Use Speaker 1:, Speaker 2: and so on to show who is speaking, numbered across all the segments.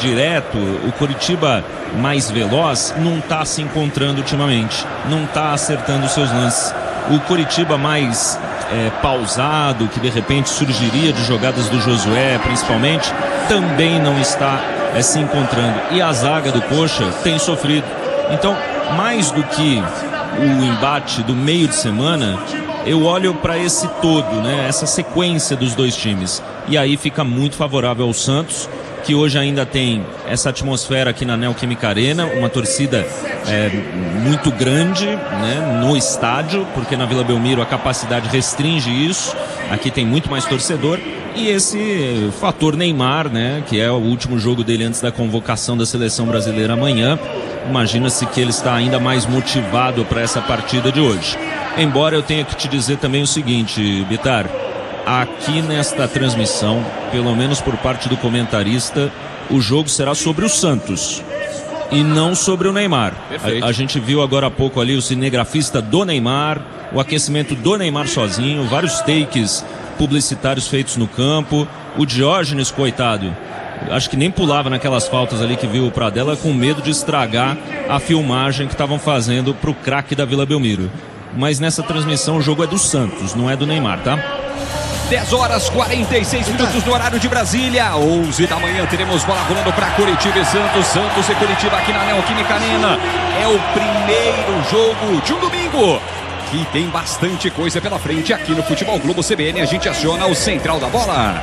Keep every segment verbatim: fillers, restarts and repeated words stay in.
Speaker 1: direto, o Coritiba mais veloz não está se encontrando ultimamente, não está acertando os seus lances. O Coritiba mais é, pausado, que de repente surgiria de jogadas do Josué principalmente, também não está é, se encontrando. E a zaga do Coxa tem sofrido. Então, mais do que o embate do meio de semana, eu olho para esse todo, né? Essa sequência dos dois times. E aí fica muito favorável ao Santos, que hoje ainda tem essa atmosfera aqui na Neoquímica Arena, uma torcida é, muito grande, né, no estádio, porque na Vila Belmiro a capacidade restringe isso, aqui tem muito mais torcedor, e esse fator Neymar, né, que é o último jogo dele antes da convocação da seleção brasileira amanhã, imagina-se que ele está ainda mais motivado para essa partida de hoje. Embora eu tenha que te dizer também o seguinte, Bitar, aqui nesta transmissão, pelo menos por parte do comentarista, o jogo será sobre o Santos e não sobre o Neymar. A, a gente viu agora há pouco ali o cinegrafista do Neymar, o aquecimento do Neymar sozinho, vários takes publicitários feitos no campo. O Diógenes, coitado, acho que nem pulava naquelas faltas ali que viu o Pradella, com medo de estragar a filmagem que estavam fazendo para o craque da Vila Belmiro. Mas nessa transmissão o jogo é do Santos, não é do Neymar, tá?
Speaker 2: dez horas e quarenta e seis minutos no horário de Brasília. onze da manhã teremos bola rolando para Coritiba e Santos. Santos e Coritiba aqui na Neoquímica Arena. É o primeiro jogo de um domingo que tem bastante coisa pela frente aqui no Futebol Globo C B N. A gente aciona o Central da Bola.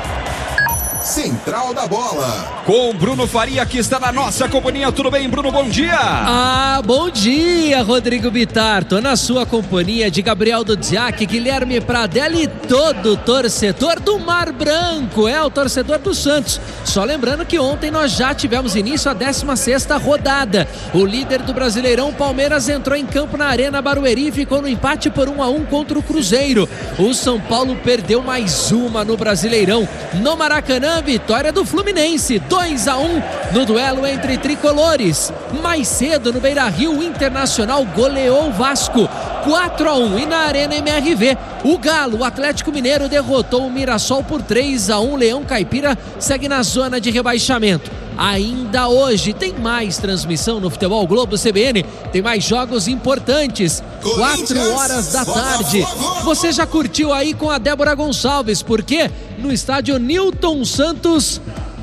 Speaker 3: Central da Bola.
Speaker 2: Com Bruno Faria, que está na nossa companhia. Tudo bem, Bruno? Bom dia.
Speaker 4: Ah, bom dia, Rodrigo Bitar. Tô na sua companhia, de Gabriel Dudziak, Guilherme Pradella e todo torcedor do Mar Branco. É o torcedor do Santos. Só lembrando que ontem nós já tivemos início a décima sexta rodada. O líder do Brasileirão, Palmeiras, entrou em campo na Arena Barueri e ficou no empate por um a um contra o Cruzeiro. O São Paulo perdeu mais uma no Brasileirão. No Maracanã, vitória do Fluminense, dois a um no duelo entre tricolores. Mais cedo no Beira-Rio, o Internacional goleou o Vasco, quatro a um. E na Arena M R V, o Galo, o Atlético Mineiro, derrotou o Mirassol por três a um. Leão Caipira segue na zona de rebaixamento. Ainda hoje tem mais transmissão no Futebol Globo C B N, tem mais jogos importantes, quatro horas da tarde. Você já curtiu aí com a Débora Gonçalves, porque no estádio Newton Santos,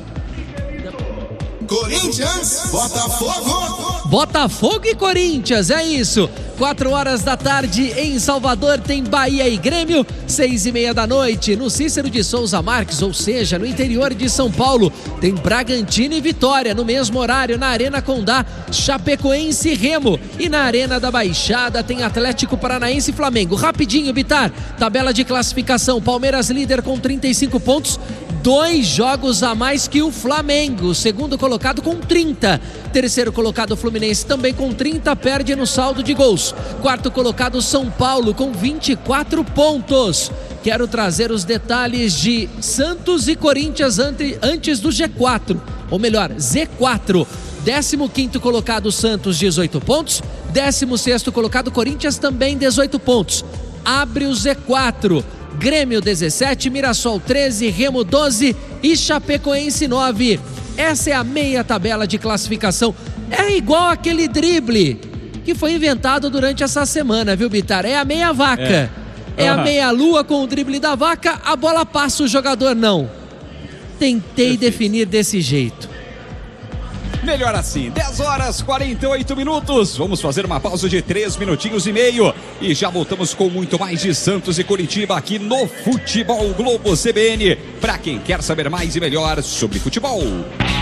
Speaker 3: Corinthians, Botafogo.
Speaker 4: Botafogo e Corinthians, é isso. Quatro horas da tarde em Salvador tem Bahia e Grêmio. Seis e meia da noite no Cícero de Souza Marques, ou seja, no interior de São Paulo, tem Bragantino e Vitória. No mesmo horário na Arena Condá, Chapecoense e Remo. E na Arena da Baixada tem Atlético Paranaense e Flamengo. Rapidinho, Bitar, tabela de classificação: Palmeiras líder com trinta e cinco pontos, dois jogos a mais que o Flamengo, segundo colocado com trinta. Terceiro colocado Fluminense também com trinta, perde no saldo de gols. Quarto colocado São Paulo com vinte e quatro pontos. Quero trazer os detalhes de Santos e Corinthians antes do G quatro, ou melhor, Z quatro. Décimo quinto colocado Santos, dezoito pontos. Décimo sexto colocado Corinthians, também dezoito pontos. Abre o Z quatro. Grêmio dezessete, Mirassol treze, Remo doze e Chapecoense nove. Essa é a meia tabela de classificação. É igual aquele drible que foi inventado durante essa semana, viu, Bitar? É a meia vaca. É, é uhum. a meia lua com o drible da vaca, a bola passa, o jogador não. Tentei Perfeito. definir desse jeito.
Speaker 2: Melhor assim, dez horas e quarenta e oito minutos. Vamos fazer uma pausa de três minutinhos e meio e já voltamos com muito mais de Santos e Coritiba aqui no Futebol Globo C B N, para quem quer saber mais e melhor sobre futebol.